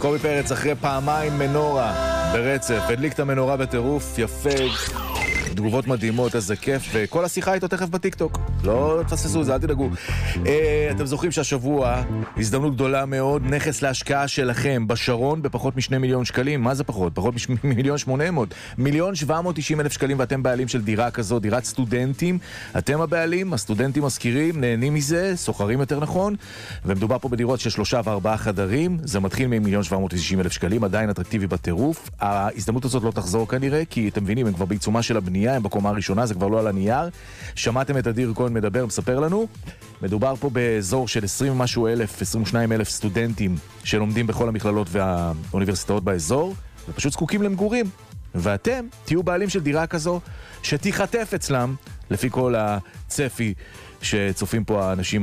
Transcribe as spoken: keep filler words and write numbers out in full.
קובי פרץ אחרי פעמיים מנורה ברצף, הדליק את המנורה בטירוף, יפה, תגובות מדהימות, איזה כיף, וכל השיחה איתו תכף בטיקטוק, לא תפססו זה, אל תדאגו. אה, אתם זוכרים שהשבוע הזדמנות גדולה מאוד, נכס להשקעה שלכם בשרון בפחות משני מיליון שקלים, מה זה פחות? פחות ממיליון שמונה מאות, מיליון שבע מאות תשעים אלף שקלים, ואתם בעלים של דירה כזו, דירת סטודנטים, אתם הבעלים, הסטודנטים מזכירים, נהנים מזה, סוחרים יותר נכון, ומדובר פה בדירות של שלושה וארבעה חדרים, זה מתחיל ממיליון שבע מאות תשעים אלף שקלים, עדיין אטרקטיבי בטירוף. ההזדמנות הזאת לא תחזור כנראה, כי אתם מבינים, הם כבר בעיצומה של הבנייה, הם בקומה הראשונה, זה כבר לא על הנייר. שמעתם את אדיר כהן מדבר, מספר לנו. מדובר פה באזור של עשרים ומשהו אלף, עשרים ושניים אלף סטודנטים שלומדים בכל המכללות והאוניברסיטאות באזור, ופשוט זקוקים למגורים. ואתם תהיו בעלים של דירה כזו שתיחטף אצלם, לפי כל הצפי שצופים פה האנשים